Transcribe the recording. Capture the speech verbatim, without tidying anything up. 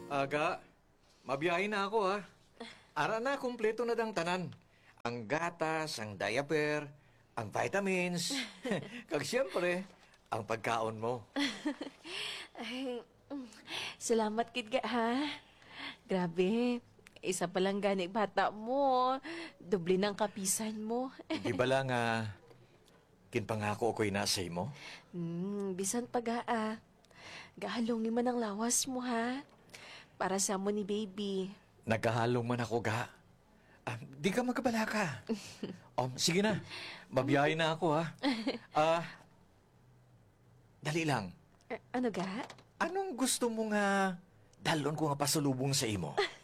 Aga, mabiyahin na ako ha. Ara na, kumpleto na dang tanan. Ang gatas, ang diaper, ang vitamins. Kag siyempre, ang pagkaon mo. Ay, mm, salamat kid ka, ha? Grabe, isa pa lang gani bata mo. Doble ng kapisan mo. Di ba lang ah, kinpangako ako'y nasay mo? Hmm, bisan pag-aa. Gahalongin man ang lawas mo, ha? Para sa mo ni baby. Nagkahalong man ako ga. Ah, di ka magkabala ka. um, sige na, mabiyahin na ako ha. Ah, dali lang. A- ano ga? Anong gusto mo nga dalon ko nga pasulubong sa imo?